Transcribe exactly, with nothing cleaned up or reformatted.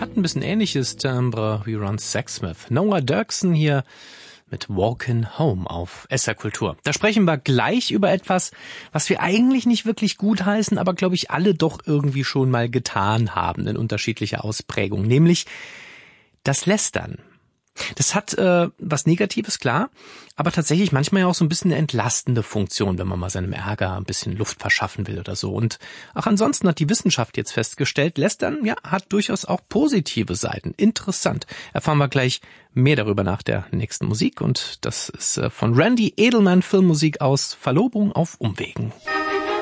Hat ein bisschen ähnliches Timbre wie Ron Sexsmith. Noah Dirksen hier mit Walkin' Home auf S R Kultur. Da sprechen wir gleich über etwas, was wir eigentlich nicht wirklich gut heißen, aber glaube ich alle doch irgendwie schon mal getan haben in unterschiedlicher Ausprägung, nämlich das Lästern. Das hat äh, was Negatives, klar, aber tatsächlich manchmal ja auch so ein bisschen eine entlastende Funktion, wenn man mal seinem Ärger ein bisschen Luft verschaffen will oder so. Und auch ansonsten hat die Wissenschaft jetzt festgestellt, Lästern ja hat durchaus auch positive Seiten. Interessant. Erfahren wir gleich mehr darüber nach der nächsten Musik. Und das ist äh, von Randy Edelman, Filmmusik aus Verlobung auf Umwegen.